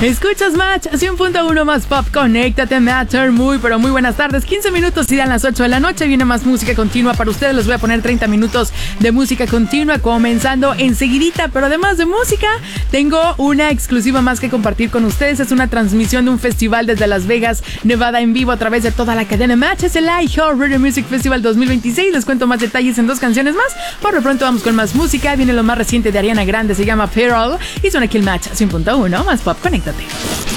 Escuchas Match 100.1 más pop, conéctate Matter. Muy pero muy buenas tardes, 15 minutos y dan las 8 de la noche. Viene más música continua para ustedes. Les voy a poner 30 minutos de música continua comenzando enseguidita. Pero además de música, tengo una exclusiva más que compartir con ustedes. Es una transmisión de un festival desde Las Vegas, Nevada, en vivo a través de toda la cadena Match. Es el iHeartRadio Music Festival 2026. Les cuento más detalles en 2 canciones más. Por lo pronto vamos con más música. Viene lo más reciente de Ariana Grande, se llama Feral y suena aquí el Match 100.1 más pop, conéctate.